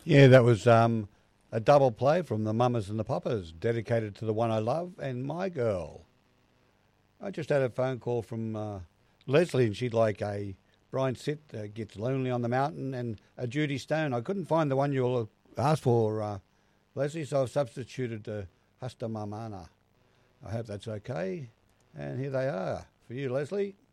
Yeah, that was a double play from the Mamas and the Papas, dedicated to the one I love and my girl. I just had a phone call from Leslie, and she'd like a Brian Sitt, Gets Lonely on the Mountain, and a Judy Stone. I couldn't find the one you asked for, Leslie, so I've substituted Hasta Mamana. I hope that's okay. And here they are for you, Leslie.